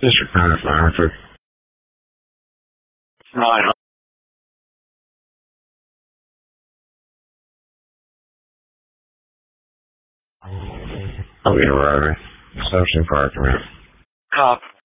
District 9 Firefox. 900. I'll be arriving. Social Park, man. Cop.